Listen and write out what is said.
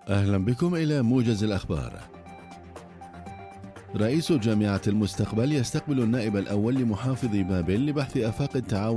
أهلا بكم إلى موجز الأخبار. رئيس جامعة المستقبل يستقبل النائب الأول لمحافظ بابل لبحث آفاق التعاون